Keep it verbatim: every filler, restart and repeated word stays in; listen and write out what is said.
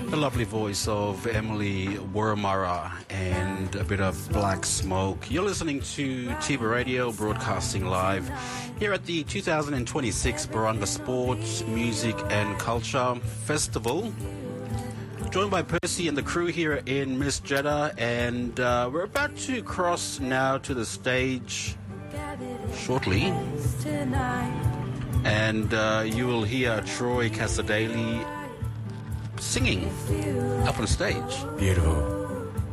The lovely voice of Emily Wurramara and a bit of Black Smoke. You're listening to Tiba Radio, broadcasting live here at the two thousand twenty-six Barunga Sports, Music and Culture Festival. Joined by Percy and the crew here in Miss Jeddah, and uh, we're about to cross now to the stage shortly. And uh, you will hear Troy Casadei singing up on stage. Beautiful.